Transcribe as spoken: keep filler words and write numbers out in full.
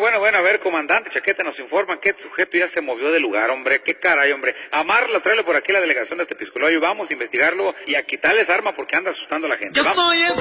bueno, bueno, a ver, comandante Chaqueta, nos informan que este sujeto ya se movió del lugar, hombre, qué caray, hombre. Amarlo, tráelo por aquí a la delegación de Tepiscoloyo, vamos a investigarlo y a quitarles arma porque anda asustando a la gente. Yo Vamos. soy el